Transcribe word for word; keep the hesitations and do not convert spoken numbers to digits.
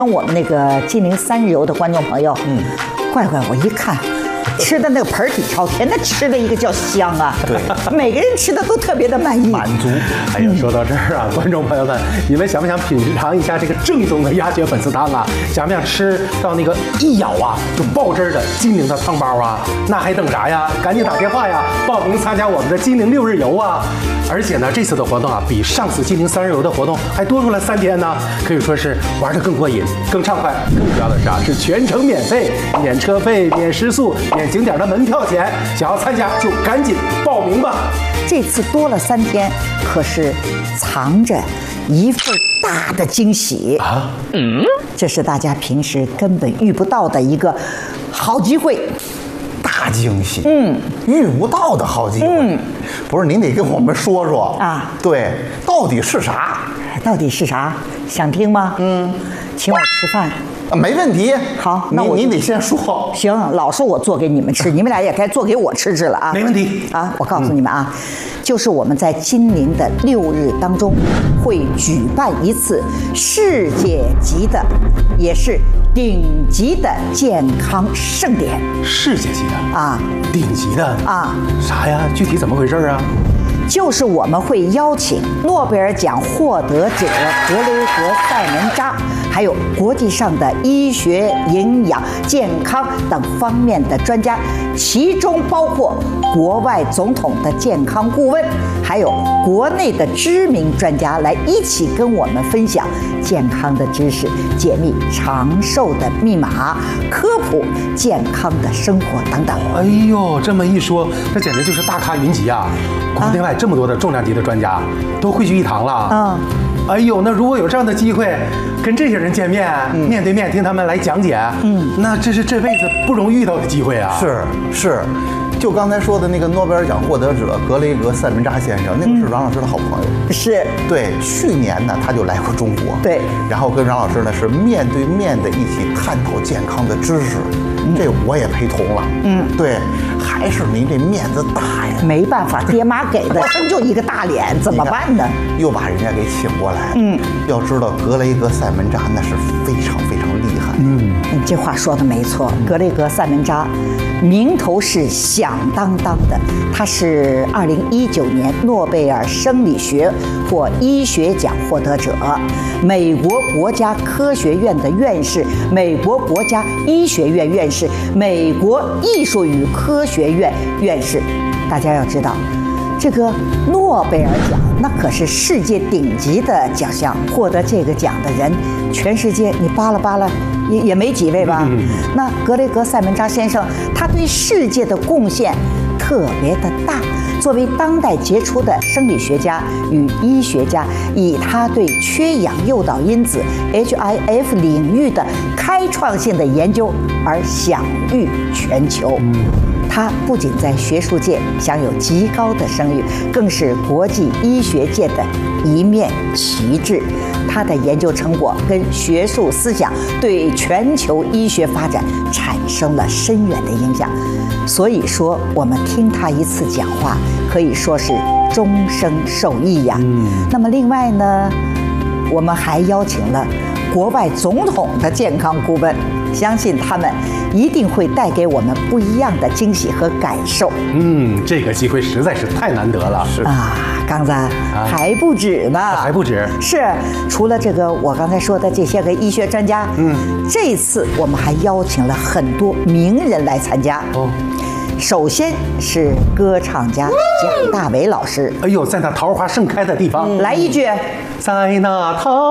我们那个金陵三日游的观众朋友，嗯，怪怪，我一看。吃的那个盆底朝天，那吃的一个叫香啊！ 对， 每个人吃的都特别的满意， 满足。 哎呀，说到这儿啊，观众朋友们，你们想不想品尝一下这个正宗的鸭血粉丝汤啊？想不想吃到那个一咬啊就爆汁的金陵的汤包啊？那还等啥呀？赶紧打电话呀，报名参加我们的金陵六日游啊！而且呢，这次的活动啊，比上次金陵三日游的活动还多出了三天呢，可以说是玩得更过瘾、更畅快。更主要的是啊，是全程免费，免车费、免食宿、免景点的门票钱。想要参加就赶紧报名吧。 这次多了三天，可是藏着一份大的惊喜啊！嗯，这是大家平时根本遇不到的一个好机会。 大惊喜，嗯，遇不到的好机会，嗯，不是，您得跟我们说说啊，对，到底是啥？ 到底是啥？想听吗？嗯，请我吃饭。 没问题， 好，那我你得先说。 行，老是我做给你们吃，你们俩也该做给我吃吃了啊。 没问题啊！我告诉你们啊，嗯、就是我们在金陵的六日当中，会举办一次世界级的，也是顶级的健康盛典。 世界级的啊， 顶级的啊， 啥呀？具体怎么回事啊？ 就是我们会邀请诺贝尔奖获得者格雷格·塞门扎，还有国际上的医学、营养、健康等方面的专家，其中包括国外总统的健康顾问，还有国内的知名专家来一起跟我们分享健康的知识，解密长寿的密码，科普健康的生活等等。 哎呦，这么一说，这简直就是大咖云集啊！国内外这么多的重量级的专家都汇聚一堂了。嗯，哎呦，那如果有这样的机会，跟这些人见面，嗯、面对面听他们来讲解，嗯，那这是这辈子不容易遇到的机会啊！ 是是，就刚才说的那个诺贝尔奖获得者格雷格·塞门扎先生，那个是阮老师的好朋友。 嗯、是， 对，去年呢他就来过中国， 对， 然后跟阮老师呢是面对面的一起探讨健康的知识。这我也陪同了，嗯，对，还是您这面子大呀， 没办法，爹妈给的，生就一个大脸，怎么办呢？ 又把人家给请过来，嗯，要知道格雷格·塞门扎那是非常非常厉害， 嗯，你这话说的没错，格雷格·塞门扎名头是响当当的，他是二零一九年诺贝尔生理学或医学奖获得者，美国国家科学院的院士，美国国家医学院院士，美国艺术与科学院院士。大家要知道，这个诺贝尔奖那可是世界顶级的奖项，获得这个奖的人，全世界你扒拉扒拉也也没几位吧？嗯、那格雷格·塞门扎先生，他对世界的贡献特别的大。作为当代杰出的生理学家与医学家，以他对缺氧诱导因子 H I F 领域的开创性的研究而享誉全球。嗯他不仅在学术界享有极高的声誉，更是国际医学界的一面旗帜。他的研究成果跟学术思想对全球医学发展产生了深远的影响。所以说，我们听他一次讲话，可以说是终生受益呀。嗯、那么另外呢，我们还邀请了国外总统的健康顾问。相信他们一定会带给我们不一样的惊喜和感受。 嗯，这个机会实在是太难得了。 是啊，刚子、啊、还不止呢， 还不止。 是，除了这个我刚才说的这些个医学专家，嗯，这次我们还邀请了很多名人来参加。哦，首先是歌唱家蒋大为老师。 哎呦，在那桃花盛开的地方， 嗯、来一句， 在那桃。